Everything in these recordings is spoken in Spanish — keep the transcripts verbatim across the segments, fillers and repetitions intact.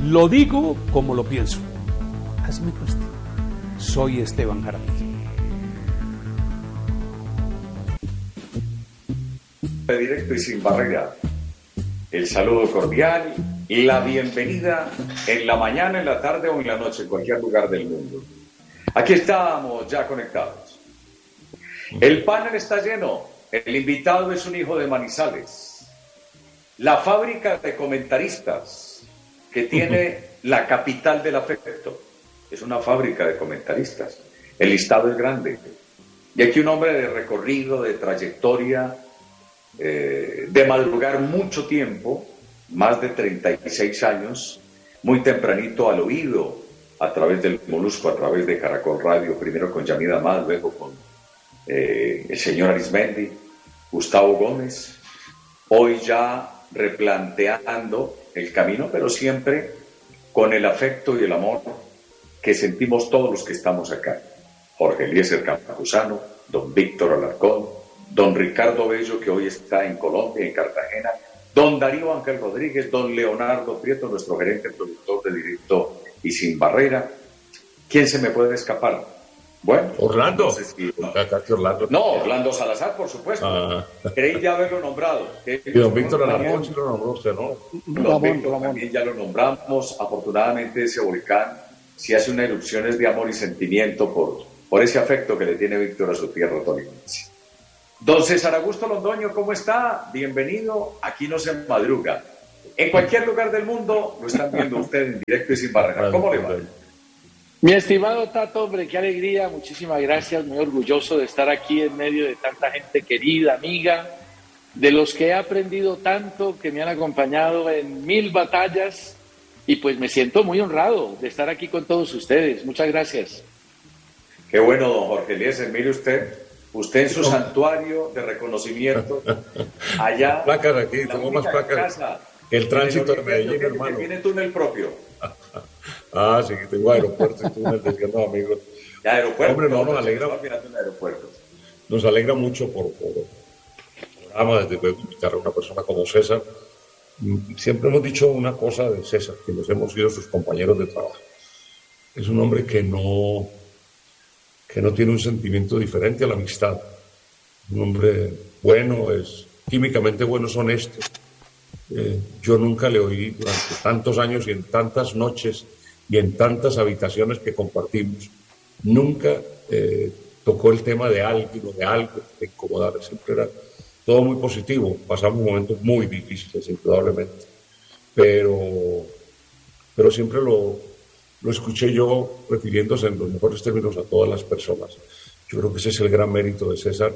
Lo digo como lo pienso. Así me cuesta. Soy Esteban Jaramillo. Directo y sin barrera. El saludo cordial y la bienvenida en la mañana, en la tarde o en la noche, en cualquier lugar del mundo. Aquí estamos ya conectados. El panel está lleno. El invitado es un hijo de Manizales. La fábrica de comentaristas que tiene la capital del afecto. Es una fábrica de comentaristas. El listado es grande. Y aquí un hombre de recorrido, de trayectoria, eh, de madrugar mucho tiempo, más de treinta y seis años, muy tempranito al oído, a través del Molusco, a través de Caracol Radio, primero con Yamida Amad, luego con eh, el señor Arismendi, Gustavo Gómez, hoy ya replanteando el camino, pero siempre con el afecto y el amor que sentimos todos los que estamos acá. Jorge Eliezer Campuzano, don Víctor Alarcón, don Ricardo Bello, que hoy está en Colombia, en Cartagena, don Darío Ángel Rodríguez, don Leonardo Prieto, nuestro gerente productor de Directo y Sin Barrera. ¿Quién se me puede escapar? Bueno, Orlando. No, sé si... Orlando. no, Orlando Salazar, por supuesto. Ah. Creí ya haberlo nombrado. Y don Víctor Alarcón sí lo nombró usted, ¿no? Don Ramón, Víctor Ramón. También ya lo nombramos. Afortunadamente ese volcán sí hace unas erupciones de amor y sentimiento por, por ese afecto que le tiene Víctor a su tierra tolimense. Don César Augusto Londoño, ¿cómo está? Bienvenido. Aquí no se madruga. En cualquier lugar del mundo lo están viendo ustedes en Directo y Sin Barrera. ¿Cómo le va? Mi estimado Tato, hombre, qué alegría, muchísimas gracias, muy orgulloso de estar aquí en medio de tanta gente querida, amiga, de los que he aprendido tanto, que me han acompañado en mil batallas, y pues me siento muy honrado de estar aquí con todos ustedes. Muchas gracias. Qué bueno, don Jorge Eliezer, mire usted, usted en su santuario de reconocimiento, allá... Placas aquí, tengo más placas que el tránsito de Medellín, que, hermano. Que tiene túnel propio. Ah, sí, que tengo aeropuerto y túnel, decían los amigos. Ya, aeropuerto. Hombre, no, nos alegra. Nos alegra mucho por, por el programa, desde luego, invitar a una persona como César. Siempre hemos dicho una cosa de César, que nos hemos sido sus compañeros de trabajo. Es un hombre que no, que no tiene un sentimiento diferente a la amistad. Un hombre bueno, es químicamente bueno, es honesto. Eh, yo nunca le oí durante tantos años y en tantas noches y en tantas habitaciones que compartimos, nunca eh, tocó el tema de alguien o de algo de incomodar. Siempre era todo muy positivo. Pasamos momentos muy difíciles, indudablemente, pero, pero siempre lo, lo escuché yo refiriéndose en los mejores términos a todas las personas. Yo creo que ese es el gran mérito de César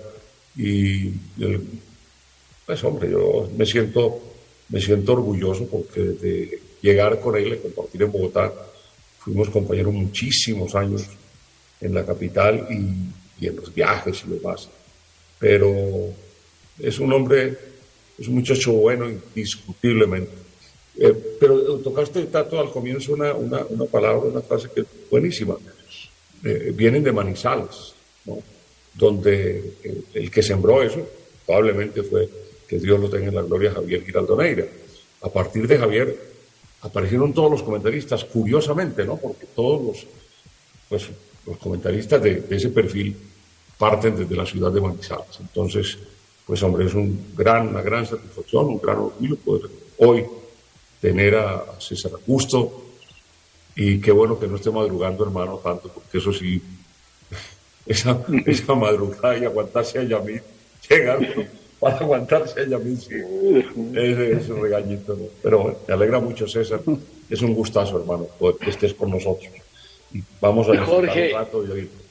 y el, pues hombre, yo me siento me siento orgulloso porque de llegar con él y compartir en Bogotá, fuimos compañeros muchísimos años en la capital y, y en los viajes y demás. Pero es un hombre, es un muchacho bueno indiscutiblemente. Eh, pero tocaste, Tato, al comienzo una, una, una palabra, una frase que es buenísima. Eh, vienen de Manizales, ¿no? Donde el, el que sembró eso probablemente fue, que Dios lo tenga en la gloria, Javier Giraldo Neira. A partir de Javier aparecieron todos los comentaristas, curiosamente, ¿no? Porque todos los, pues, los comentaristas de, de ese perfil parten desde la ciudad de Manizales. Entonces, pues hombre, es un gran, una gran satisfacción, un gran orgullo poder hoy tener a César Augusto, y qué bueno que no esté madrugando, hermano, tanto, porque eso sí, esa, esa madrugada y aguantarse a Yamil, llegar para aguantarse a Yamil, sí, ese es un regañito, ¿no? Pero bueno, me alegra mucho, César, es un gustazo, hermano, poder que estés con nosotros, y vamos a disfrutar un rato y oírte.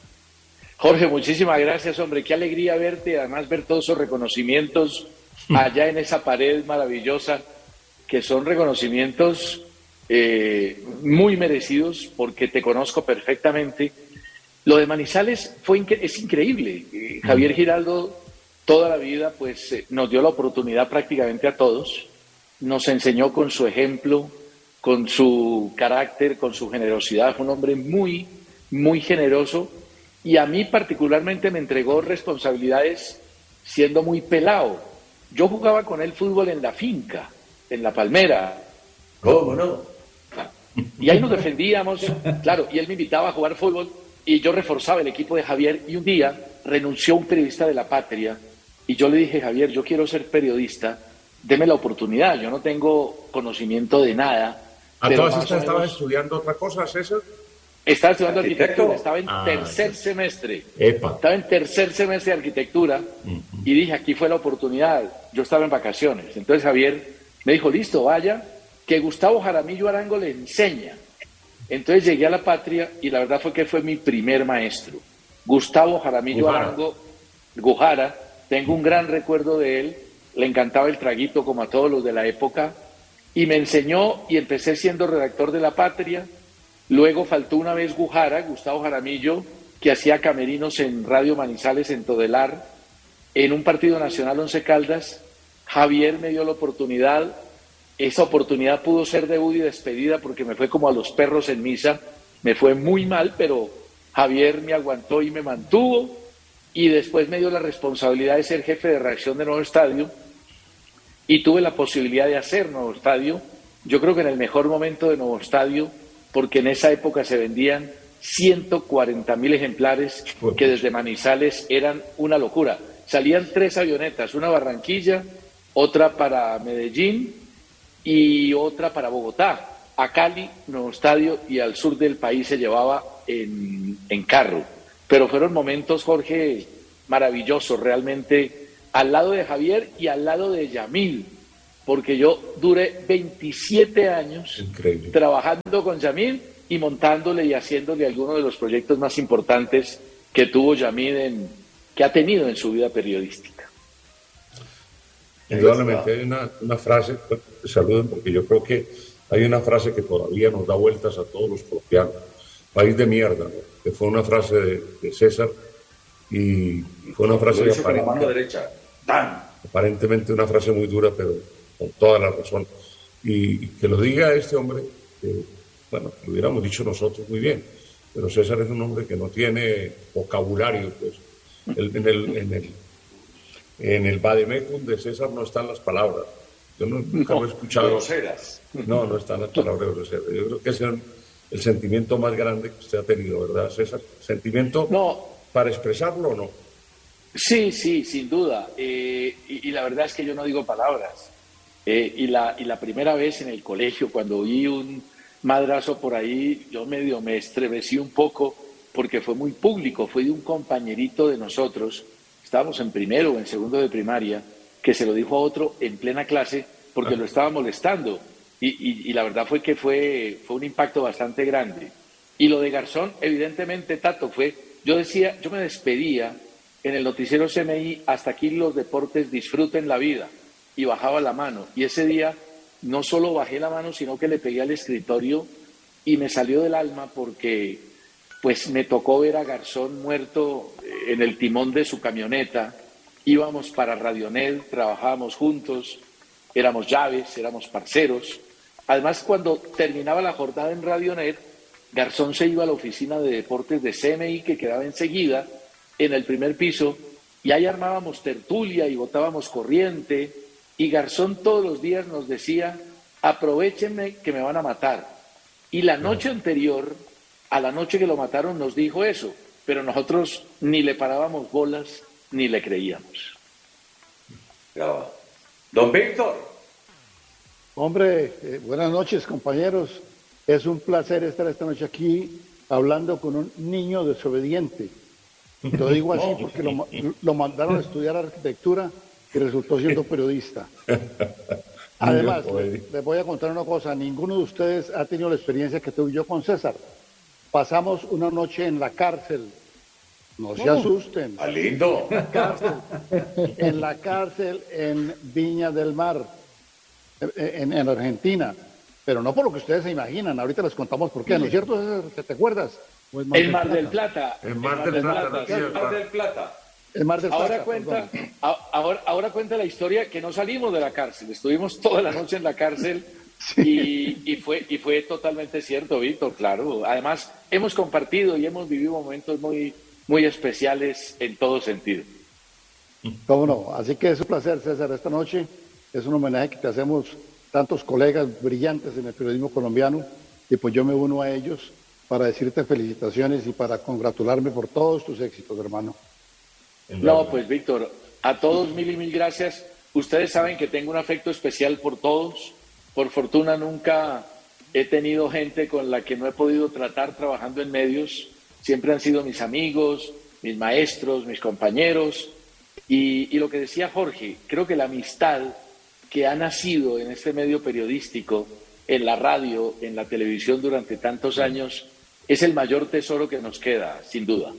Jorge, muchísimas gracias, hombre, qué alegría verte, además ver todos esos reconocimientos allá en esa pared maravillosa, que son reconocimientos eh, muy merecidos, porque te conozco perfectamente. Lo de Manizales fue inque- es increíble. Eh, Javier Giraldo toda la vida pues eh, nos dio la oportunidad prácticamente a todos, nos enseñó con su ejemplo, con su carácter, con su generosidad. Fue un hombre muy, muy generoso, y a mí particularmente me entregó responsabilidades siendo muy pelado. Yo jugaba con él fútbol en la finca, en La Palmera. ¿Cómo no? Y ahí nos defendíamos, claro, y él me invitaba a jugar fútbol y yo reforzaba el equipo de Javier y un día renunció un periodista de La Patria y yo le dije, Javier, yo quiero ser periodista, deme la oportunidad, yo no tengo conocimiento de nada. ¿A pero todas más estas o estabas menos estudiando otra cosa, César? estaba estudiando ¿Arquitecto? arquitectura, estaba en Ah, tercer sí. semestre. Epa. Estaba en tercer semestre de arquitectura Ujú. y dije, aquí fue la oportunidad. Yo estaba en vacaciones. Entonces Javier me dijo, listo, vaya, que Gustavo Jaramillo Arango le enseña. Entonces llegué a La Patria y la verdad fue que fue mi primer maestro. Gustavo Jaramillo Gujara. Arango, Gujara, tengo un gran recuerdo de él, le encantaba el traguito como a todos los de la época, y me enseñó y empecé siendo redactor de La Patria. Luego faltó una vez Gujara, Gustavo Jaramillo, que hacía camerinos en Radio Manizales en Todelar, en un partido nacional Once Caldas. Javier me dio la oportunidad, esa oportunidad pudo ser debut y despedida porque me fue como a los perros en misa, me fue muy mal, pero Javier me aguantó y me mantuvo, y después me dio la responsabilidad de ser jefe de redacción de Nuevo Estadio, y tuve la posibilidad de hacer Nuevo Estadio, yo creo que en el mejor momento de Nuevo Estadio, porque en esa época se vendían ciento cuarenta mil ejemplares, que desde Manizales eran una locura. Salían tres avionetas, una a Barranquilla, otra para Medellín y otra para Bogotá. A Cali, Nuevo Estadio, y al sur del país se llevaba en, en carro. Pero fueron momentos, Jorge, maravillosos, realmente, al lado de Javier y al lado de Yamil, porque yo duré veintisiete años Increíble. trabajando con Yamil y montándole y haciéndole algunos de los proyectos más importantes que tuvo Yamil, en, que ha tenido en su vida periodística. Indudablemente hay una, una frase, saluden, porque yo creo que hay una frase que todavía nos da vueltas a todos los colombianos. País de mierda, ¿no? Que fue una frase de, de César y fue una frase Lo hizo con la aparente- mano derecha. ¡Tan! aparentemente una frase muy dura, pero con toda la razón. Y, y que lo diga este hombre, que, bueno, lo hubiéramos dicho nosotros muy bien, pero César es un hombre que no tiene vocabulario, pues. El- en el, en el, en el vademecum de César no están las palabras. Yo no- nunca lo he escuchado. Groseras. No, no están las palabras groseras. Yo creo que ese es el, el sentimiento más grande que usted ha tenido, ¿verdad, César? ¿Sentimiento No, para expresarlo o no? sí, sí, sin duda. Eh, y, y la verdad es que yo no digo palabras. Eh, y, la, y la primera vez en el colegio, cuando oí un madrazo por ahí, yo medio me estremecí un poco porque fue muy público, fue de un compañerito de nosotros, estábamos en primero o en segundo de primaria, que se lo dijo a otro en plena clase porque lo estaba molestando. Y, y, y la verdad fue que fue, fue un impacto bastante grande. Y lo de Garzón, evidentemente, Tato, fue, yo decía, yo me despedía en el noticiero C M I, hasta aquí los deportes, disfruten la vida, y bajaba la mano. Y ese día no solo bajé la mano, sino que le pegué al escritorio y me salió del alma porque pues me tocó ver a Garzón muerto en el timón de su camioneta. Íbamos para Radionet, trabajábamos juntos, éramos llaves, éramos parceros. Además, cuando terminaba la jornada en Radionet, Garzón se iba a la oficina de deportes de C M I, que quedaba enseguida, en el primer piso, y ahí armábamos tertulia y botábamos corriente, y Garzón todos los días nos decía, aprovechenme que me van a matar. Y la noche anterior, a la noche que lo mataron, nos dijo eso, pero nosotros ni le parábamos bolas, ni le creíamos. Ya. Don Víctor. Hombre, eh, buenas noches, compañeros. Es un placer estar esta noche aquí hablando con un niño desobediente. Lo digo así porque lo, ma- lo mandaron a estudiar arquitectura y resultó siendo periodista. Además, Niño les voy a contar una cosa. Ninguno de ustedes ha tenido la experiencia que tuve yo con César. Pasamos una noche en la cárcel. No se asusten. Ah, lindo. Cárcel. En la cárcel en Viña del Mar, en, en Argentina. Pero no por lo que ustedes se imaginan. Ahorita les contamos por qué. ¿No es cierto, César? ¿Te, te acuerdas? ¿O es El Mar del Plata. El Mar del Plata, no tiene Mar del Plata. El Mar del Plata. Ahora cuenta, perdón. a- ahora, ahora cuenta la historia que no salimos de la cárcel, estuvimos toda la noche en la cárcel y, y fue, y fue totalmente cierto, Víctor, claro. Además, hemos compartido y hemos vivido momentos muy, muy especiales en todo sentido. ¿Cómo no? Así que es un placer, César. Esta noche es un homenaje que te hacemos tantos colegas brillantes en el periodismo colombiano y pues yo me uno a ellos para decirte felicitaciones y para congratularme por todos tus éxitos, hermano. No, pues Víctor, a todos mil y mil gracias. Ustedes saben que tengo un afecto especial por todos. Por fortuna nunca he tenido gente con la que no he podido tratar trabajando en medios. Siempre han sido mis amigos, mis maestros, mis compañeros. Y, y lo que decía Jorge, creo que la amistad que ha nacido en este medio periodístico, en la radio, en la televisión durante tantos años, es el mayor tesoro que nos queda, sin duda.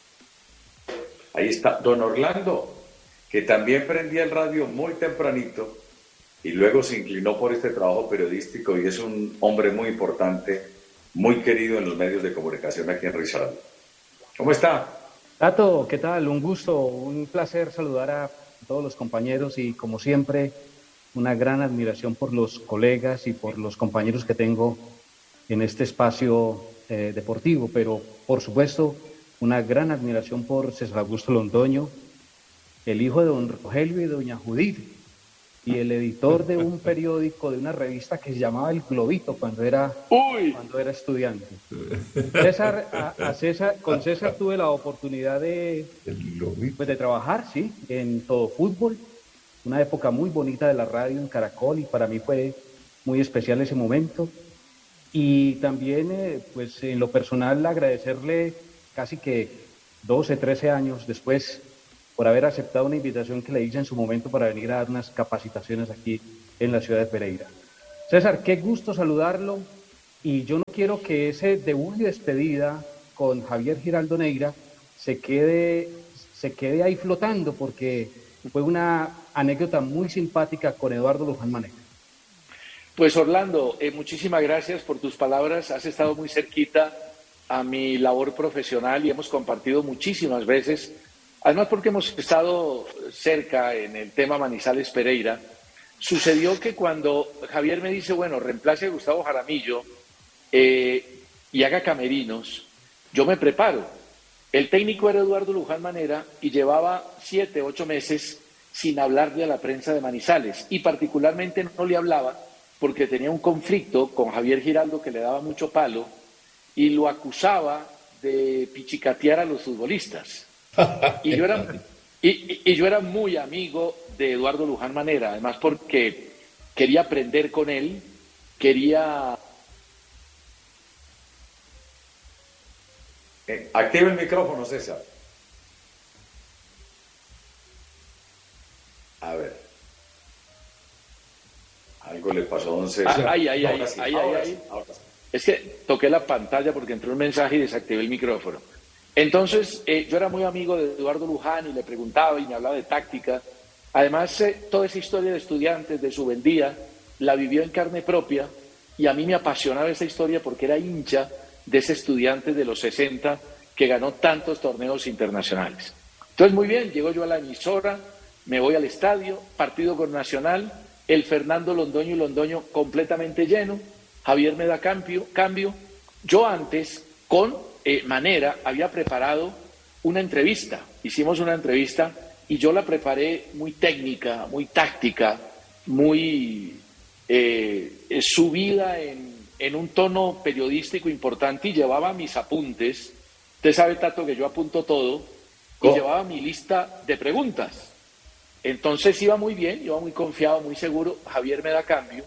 Ahí está don Orlando, que también prendía el radio muy tempranito y luego se inclinó por este trabajo periodístico y es un hombre muy importante, muy querido en los medios de comunicación aquí en Risaralda. ¿Cómo está? Tato, ¿qué tal? Un gusto, un placer saludar a todos los compañeros y como siempre una gran admiración por los colegas y por los compañeros que tengo en este espacio eh, deportivo, pero por supuesto una gran admiración por César Augusto Londoño, el hijo de don Rogelio y de doña Judith, y el editor de un periódico, de una revista que se llamaba El Globito cuando era, cuando era estudiante. César, a, a César, con César tuve la oportunidad de, pues de trabajar, sí, en Todo Fútbol, una época muy bonita de la radio en Caracol y para mí fue muy especial ese momento. Y también, eh, pues en lo personal, agradecerle casi que doce, trece años después por haber aceptado una invitación que le hice en su momento para venir a dar unas capacitaciones aquí en la ciudad de Pereira. César, qué gusto saludarlo y yo no quiero que ese debut y despedida con Javier Giraldo Neira se quede, se quede ahí flotando porque fue una anécdota muy simpática con Eduardo Luján Manera. Pues Orlando, eh, muchísimas gracias por tus palabras, has estado muy cerquita a mi labor profesional y hemos compartido muchísimas veces. Además, porque hemos estado cerca en el tema Manizales Pereira, sucedió que cuando Javier me dice, bueno, reemplace a Gustavo Jaramillo eh, y haga camerinos, yo me preparo. El técnico era Eduardo Luján Manera y llevaba siete, ocho meses sin hablarle a la prensa de Manizales y particularmente no le hablaba porque tenía un conflicto con Javier Giraldo que le daba mucho palo y lo acusaba de pichicatear a los futbolistas. Y yo era, y, y yo era muy amigo de Eduardo Luján Manera, además porque quería aprender con él, quería... Eh, activa el micrófono, César. A ver. Algo le pasó a don César. Ay, ay, ay, ahora sí, ay, ahora ay, sí, ay. ahora sí. Es que toqué la pantalla porque entró un mensaje y desactivé el micrófono. Entonces, eh, yo era muy amigo de Eduardo Luján y le preguntaba y me hablaba de táctica. Además, eh, toda esa historia de estudiantes, de su vendía, la vivió en carne propia y a mí me apasionaba esa historia porque era hincha de ese estudiante de los sesenta que ganó tantos torneos internacionales. Entonces, muy bien, llego yo a la emisora, me voy al estadio, partido con Nacional, el Fernando Londoño y Londoño completamente lleno, Javier me da cambio, cambio. Yo antes, con eh, Manera, había preparado una entrevista, hicimos una entrevista y yo la preparé muy técnica, muy táctica, muy eh, subida en, en un tono periodístico importante y llevaba mis apuntes. Usted sabe, Tato, que yo apunto todo y oh. llevaba mi lista de preguntas. Entonces iba muy bien, iba muy confiado, muy seguro. Javier me da cambio.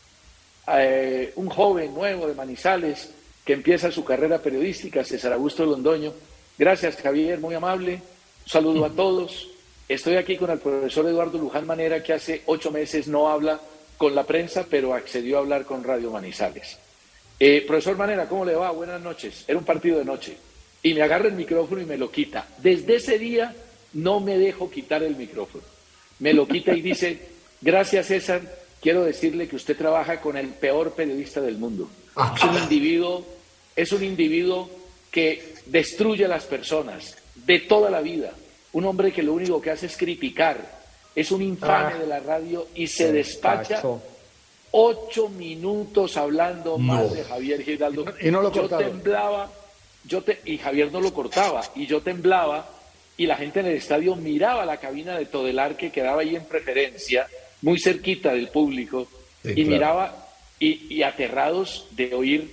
Eh, un joven nuevo de Manizales que empieza su carrera periodística, César Augusto Londoño. Gracias, Javier, muy amable. Un saludo a todos. Estoy aquí con el profesor Eduardo Luján Manera, que hace ocho meses no habla con la prensa, pero accedió a hablar con Radio Manizales. Eh, profesor Manera, ¿cómo le va? Buenas noches. Era un partido de noche. Y me agarra el micrófono y me lo quita. Desde ese día no me dejo quitar el micrófono. Me lo quita y dice, gracias César, quiero decirle que usted trabaja con el peor periodista del mundo. Es un individuo, es un individuo que destruye a las personas de toda la vida. Un hombre que lo único que hace es criticar. Es un infame ah, de la radio y se despacha pasó. ocho minutos hablando no. más de Javier Giraldo. Y no lo yo cortaron. temblaba, yo te, y Javier no lo cortaba, y yo temblaba, y la gente en el estadio miraba la cabina de Todelar que quedaba ahí en preferencia, muy cerquita del público, sí, y claro. miraba, y, y aterrados de oír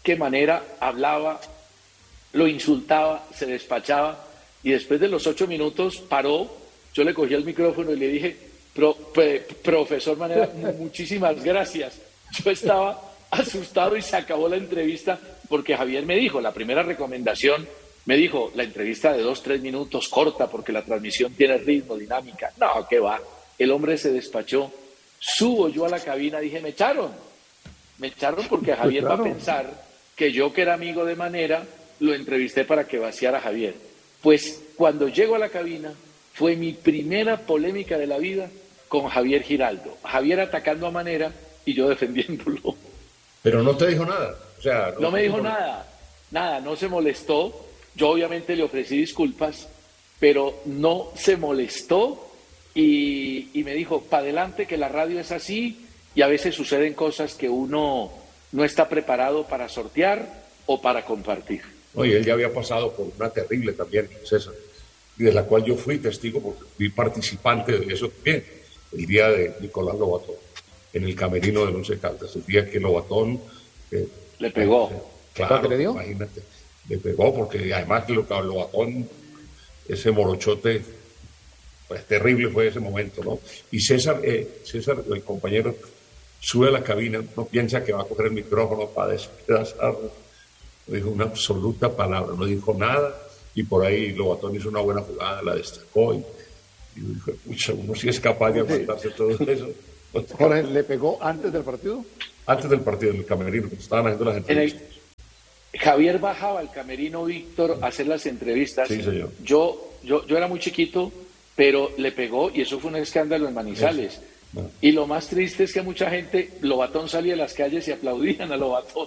qué manera hablaba, lo insultaba, se despachaba, y después de los ocho minutos paró, yo le cogí el micrófono y le dije, Pro, pre, profesor Manera, muchísimas gracias. Yo estaba asustado y se acabó la entrevista porque Javier me dijo, la primera recomendación, me dijo, la entrevista de dos, tres minutos, corta, porque la transmisión tiene ritmo, dinámica. No, qué va. El hombre se despachó. Subo yo a la cabina, dije, me echaron. Me echaron porque Javier pues claro. va a pensar que yo, que era amigo de Manera, lo entrevisté para que vaciara a Javier. Pues cuando llego a la cabina, fue mi primera polémica de la vida con Javier Giraldo. Javier atacando a Manera y yo defendiéndolo. Pero no te dijo nada. O sea, no, no me dijo nada. Nada, no se molestó. Yo obviamente le ofrecí disculpas, pero no se molestó y, y me dijo, para adelante que la radio es así y a veces suceden cosas que uno no está preparado para sortear o para compartir. Oye, él ya había pasado por una terrible también, César, y de la cual yo fui testigo porque fui participante de eso también, el día de Nicolás Lobatón, en el camerino del Once Caldas, el día que Lobatón... Eh, le pegó. Eh, claro, le dio? Imagínate. Le pegó porque además lo que Lobatón, ese morochote, pues terrible fue ese momento, ¿no? Y César, eh, César, el compañero, sube a la cabina, no piensa que va a coger el micrófono para despedazarlo. No dijo una absoluta palabra, no dijo nada, y por ahí Lobatón hizo una buena jugada, la destacó, y, y dijo, pucha, uno sí es capaz de aguantarse todo eso. Jorge, ¿le pegó antes del partido? Antes del partido, en el camerino, que estaban haciendo las entrevistas. Javier bajaba al camerino Víctor a hacer las entrevistas. Sí, señor. Yo, yo, yo era muy chiquito, pero le pegó y eso fue un escándalo en Manizales. No. Y lo más triste es que mucha gente, Lobatón salía de las calles y aplaudían a Lobatón.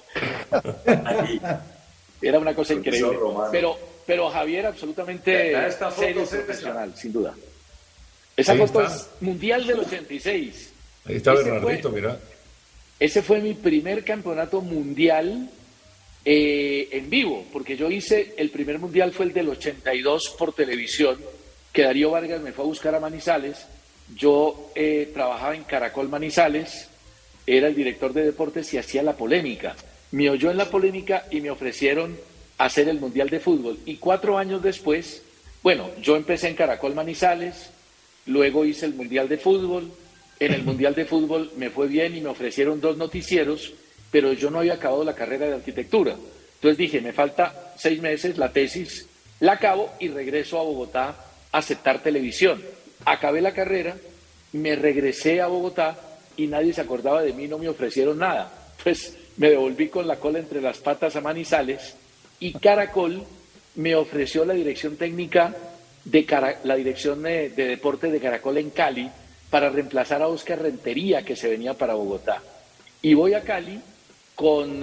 Era una cosa increíble. Pero, pero Javier absolutamente serio y profesional, sin duda. Esa Ahí foto está. Es mundial del ochenta y seis. Ahí está ese Bernardito, fue, mira. Ese fue mi primer campeonato mundial eh, en vivo, porque yo hice, el primer mundial fue el del ochenta y dos por televisión, que Darío Vargas me fue a buscar a Manizales. Yo eh, trabajaba en Caracol Manizales, era el director de deportes y hacía la polémica. Me oyó en la polémica y me ofrecieron hacer el Mundial de Fútbol. Y cuatro años después, bueno, yo empecé en Caracol Manizales, luego hice el Mundial de Fútbol. En el Mundial de Fútbol me fue bien y me ofrecieron dos noticieros, pero yo no había acabado la carrera de arquitectura. Entonces dije, me falta seis meses, la tesis, la acabo y regreso a Bogotá a aceptar televisión. Acabé la carrera, me regresé a Bogotá y nadie se acordaba de mí, no me ofrecieron nada. Pues me devolví con la cola entre las patas a Manizales y Caracol me ofreció la dirección técnica de Cara- la dirección de, de deporte de Caracol en Cali para reemplazar a Oscar Rentería, que se venía para Bogotá. Y voy a Cali con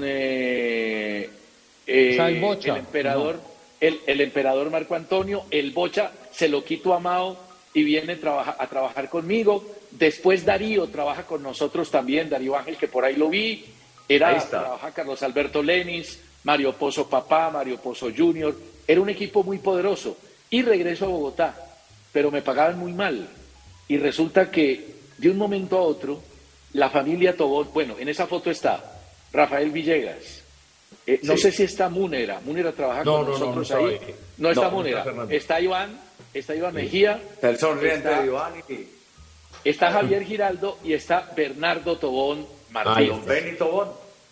eh, eh, el, Bocha, el emperador, no. el, el emperador Marco Antonio, el Bocha se lo quito a Mao y viene trabaja, a trabajar conmigo. Después Darío trabaja con nosotros también, Darío Ángel, que por ahí lo vi. Era, trabaja Carlos Alberto Lenis, Mario Pozo Papá, Mario Pozo Junior. Era un equipo muy poderoso. Y regreso a Bogotá, pero me pagaban muy mal. Y resulta que de un momento a otro, la familia Tobón, bueno, en esa foto está Rafael Villegas. Eh, sí. No sé si está Múnera. Múnera trabaja no, con no, nosotros no, no ahí. ahí. No está no, Múnera. No está, está Iván, está Iván sí. Mejía. Está el sonriente de Iván. Y... Está Javier Giraldo y está Bernardo Tobón Martínez. Don Benny Tobón.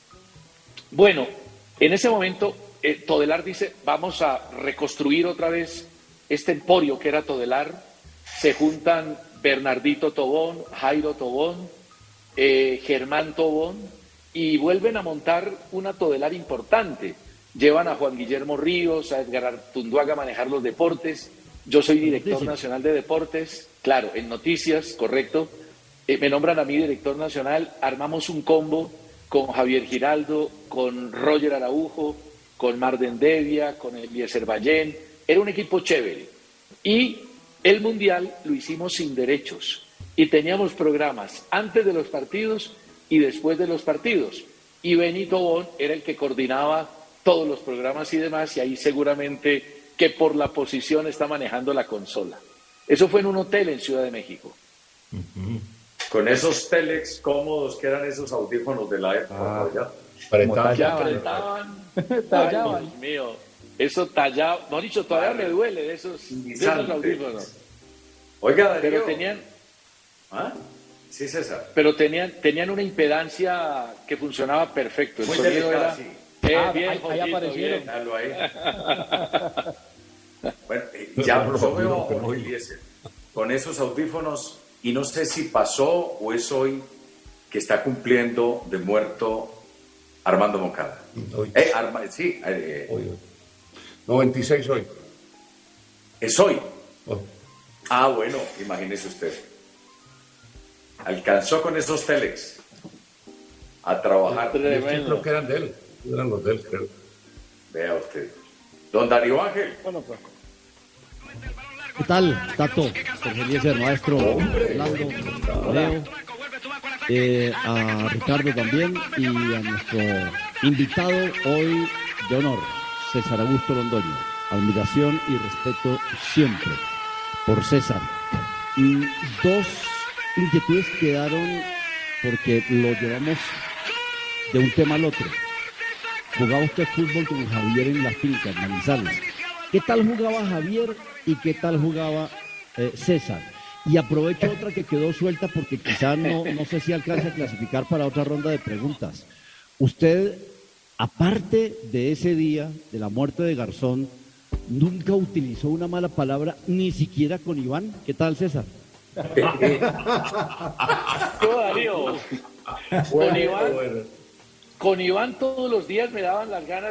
Bueno, en ese momento, eh, Todelar dice, vamos a reconstruir otra vez este emporio que era Todelar. Se juntan Bernardito Tobón, Jairo Tobón, eh, Germán Tobón, y vuelven a montar una Todelar importante. Llevan a Juan Guillermo Ríos, a Edgar Artunduaga a manejar los deportes. Yo soy director sí. nacional de deportes, claro, en noticias, correcto. Eh, me nombran a mí director nacional, armamos un combo con Javier Giraldo, con Roger Araujo, con Marden Devia, con Eliezer Ballén. Era un equipo chévere. Y el Mundial lo hicimos sin derechos y teníamos programas antes de los partidos y después de los partidos. Y Benito Bon era el que coordinaba todos los programas y demás, y ahí seguramente que por la posición está manejando la consola. Eso fue en un hotel en Ciudad de México. Uh-huh. con esos telex cómodos que eran esos audífonos de la época. Ah, ¿ya? Apretaban. Ya apretaban. Ay, Dios mío. Eso tallaba. No dicho, todavía me duele de esos, de esos audífonos. Oiga, Darío. Pero tenían, ¿Ah? Sí, César. pero tenían, tenían una impedancia que funcionaba perfecto. El Muy sonido delicada, era. sí. Eh, Ah, bien, ahí- ahí Jorgito, aparecieron. bien. Dalo ahí. Bueno, eh, ya yo veo a Jorge Eliezer con esos audífonos y no sé si pasó o es hoy que está cumpliendo de muerto Armando Moncada. Hoy. Eh, Arma- sí, eh, Hoy, hoy. noventa y seis hoy. es hoy. Oh. Ah, bueno, imagínese usted. Alcanzó con esos telex a trabajar. Yo Tremendo. creo que eran de él. Eran los de él, creo. Vea usted. Don Darío Ángel. Bueno, pues, ¿Qué tal, Tato? Jorge Eliezer, maestro, Orlando, Leo, eh, a Ricardo también y a nuestro invitado hoy de honor, César Augusto Londoño. Admiración y respeto siempre por César. Y dos inquietudes quedaron porque lo llevamos de un tema al otro. Jugaba usted fútbol con Javier en la finca, en Manizales. ¿Qué tal jugaba Javier y qué tal jugaba eh, César? Y aprovecho otra que quedó suelta porque quizá no, no sé si alcance a clasificar para otra ronda de preguntas. Usted, aparte de ese día, de la muerte de Garzón, nunca utilizó una mala palabra, ni siquiera con Iván. ¿Qué tal, César? Yo, Darío, con Iván, con Iván todos los días me daban las ganas